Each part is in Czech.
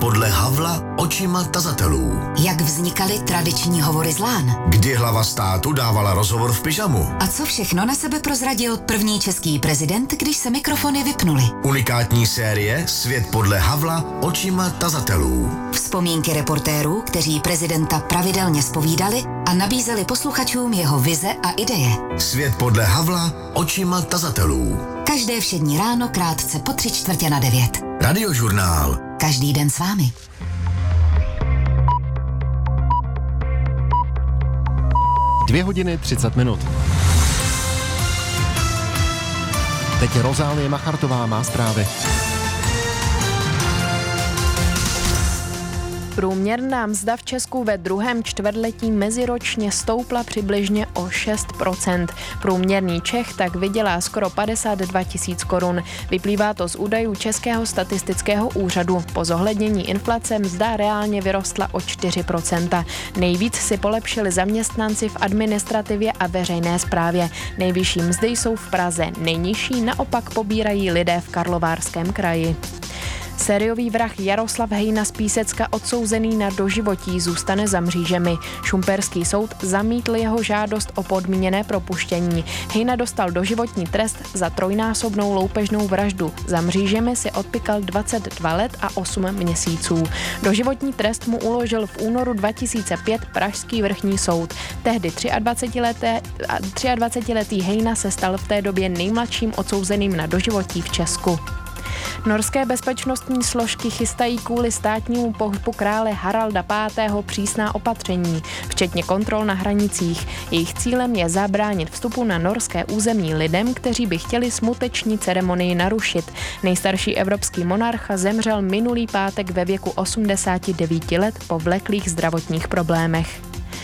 podle Havla očima tazatelů. Jak vznikaly tradiční hovory z lán? Kdy hlava státu dávala rozhovor v pyžamu? A co všechno na sebe prozradil první český prezident, když se mikrofony vypnuly? Unikátní série Svět podle Havla očima tazatelů. Vzpomínky reportérů, kteří prezidenta pravidelně zpovídali a nabízeli posluchačům jeho vize a ideje. Svět podle Havla očima tazatelů. Každé všední ráno krátce po 8:45. Radiožurnál. Každý den s vámi. Dvě hodiny 30 minut. Teď Rozálie Machartová má zprávy. Průměrná mzda v Česku ve druhém čtvrtletí meziročně stoupla přibližně o 6%. Průměrný Čech tak vydělá skoro 52 000 korun. Vyplývá to z údajů Českého statistického úřadu. Po zohlednění inflace mzda reálně vyrostla o 4%. Nejvíc si polepšili zaměstnanci v administrativě a veřejné správě. Nejvyšší mzdy jsou v Praze, nejnižší naopak pobírají lidé v Karlovarském kraji. Sériový vrah Jaroslav Hejna z Písecka, odsouzený na doživotí, zůstane za mřížemi. Šumperský soud zamítl jeho žádost o podmíněné propuštění. Hejna dostal doživotní trest za trojnásobnou loupežnou vraždu. Za mřížemi si odpykal 22 let a 8 měsíců. Doživotní trest mu uložil v únoru 2005 Pražský vrchní soud. Tehdy 23letý Hejna se stal v té době nejmladším odsouzeným na doživotí v Česku. Norské bezpečnostní složky chystají kvůli státnímu pohybu krále Haralda V. přísná opatření, včetně kontrol na hranicích. Jejich cílem je zabránit vstupu na norské území lidem, kteří by chtěli smuteční ceremonii narušit. Nejstarší evropský monarcha zemřel minulý pátek ve věku 89 let po vleklých zdravotních problémech.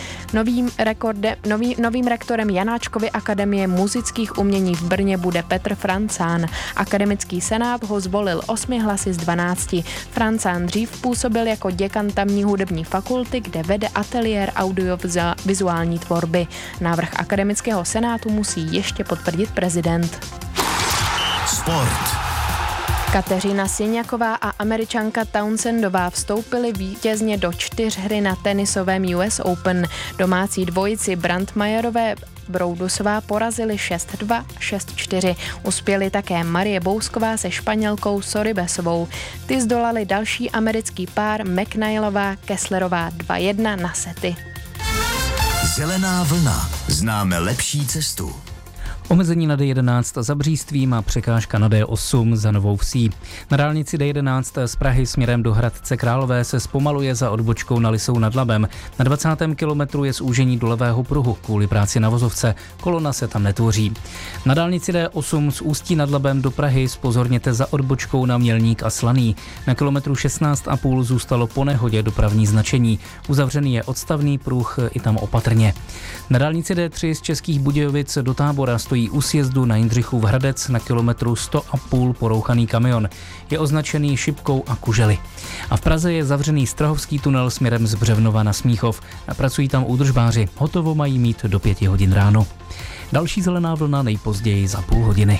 Novým rektorem Janáčkovy akademie muzických umění v Brně bude Petr Francán. Akademický senát ho zvolil 8 hlasy z 12. Francán dřív působil jako děkan tamní hudební fakulty, kde vede ateliér audiovizuální tvorby. Návrh akademického senátu musí ještě potvrdit prezident. Sport. Kateřina Siniaková a Američanka Townsendová vstoupily vítězně do 4 na tenisovém US Open. Domácí dvojici Brandmajerové Broudusová porazili 6-2, 6-4. Uspěli také Marie Bousková se Španělkou Sorribesovou. Ty zdolali další americký pár McNeilová Kesslerová 2-1 na sety. Zelená vlna. Známe lepší cestu. Omezení na D11 za Břístvím a překážka na D8 za Novou Vsí. Na dálnici D11 z Prahy směrem do Hradce Králové se zpomaluje za odbočkou na Lisou nad Labem. Na 20. kilometru je zúžení do levého pruhu kvůli práci na vozovce. Kolona se tam netvoří. Na dálnici D8 z Ústí nad Labem do Prahy zpozorněte za odbočkou na Mělník a Slaný. Na kilometru 16,5 zůstalo po nehodě dopravní značení. Uzavřený je odstavný pruh i tam opatrně. Na dálnici D3 z Českých Budějovic do Tábora stojí u sjezdu na Jindřichův Hradec na kilometru 100,5 porouchaný kamion. Je označený šipkou a kužely. A v Praze je zavřený Strahovský tunel směrem z Břevnova na Smíchov. Pracují tam údržbáři. Hotovo mají mít do 5 hodin ráno. Další zelená vlna nejpozději za půl hodiny.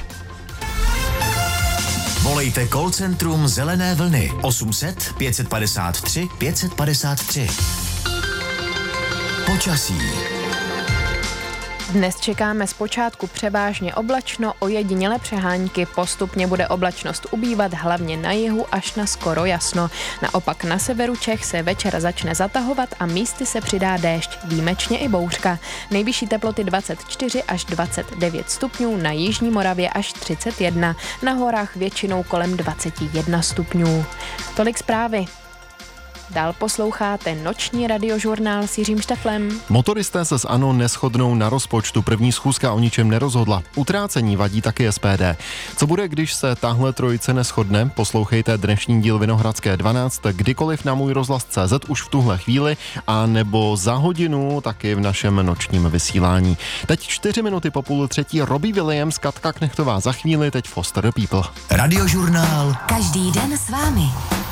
Volejte call centrum Zelené vlny 800 553 553. Počasí. Dnes čekáme zpočátku převážně oblačno, ojedinělé přehánky, postupně bude oblačnost ubývat hlavně na jihu až na skoro jasno. Naopak na severu Čech se večer začne zatahovat a místy se přidá déšť, výjimečně i bouřka. Nejvyšší teploty 24 až 29 stupňů, na jižní Moravě až 31, na horách většinou kolem 21 stupňů. Tolik zprávy. Dál posloucháte noční radiožurnál s Jiřím Šteflem. Motoristé se s ANO neshodnou na rozpočtu. První schůzka o ničem nerozhodla. Utrácení vadí taky SPD. Co bude, když se tahle trojice neshodne? Poslouchejte dnešní díl Vinohradské 12 kdykoliv na můj rozhlas.cz už v tuhle chvíli a nebo za hodinu taky v našem nočním vysílání. Teď 4 minuty po 2:30 Robbie Williams, Katka Knechtová za chvíli, teď Foster the People. Radiožurnál. Každý den s vámi.